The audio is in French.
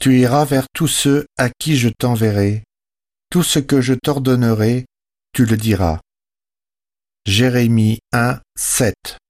Tu iras vers tous ceux à qui je t'enverrai. Tout ce que je t'ordonnerai, tu le diras. Jérémie 1, 7.